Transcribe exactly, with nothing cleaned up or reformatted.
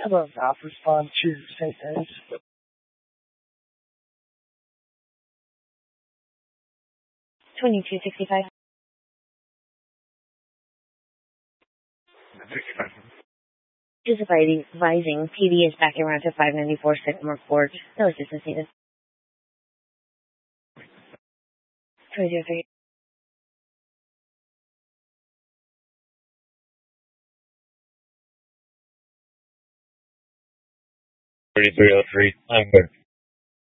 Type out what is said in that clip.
Hello, Ralph. Respond to Saint Denis. twenty-two sixty-five. Just advising, P D is backing around to five ninety-four Sycamore Court. No assistance needed. three zero three. thirty-three oh three. I'm good.